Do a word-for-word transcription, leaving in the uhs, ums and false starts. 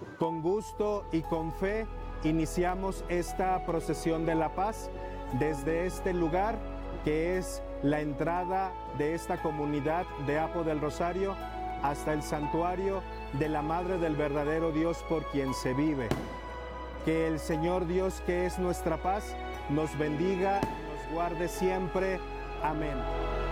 Con gusto y con fe iniciamos esta procesión de la paz desde este lugar que es la entrada de esta comunidad de Apo del Rosario hasta el santuario de la Madre del verdadero Dios por quien se vive. Que el Señor Dios, que es nuestra paz, nos bendiga y nos guarde siempre. Amén.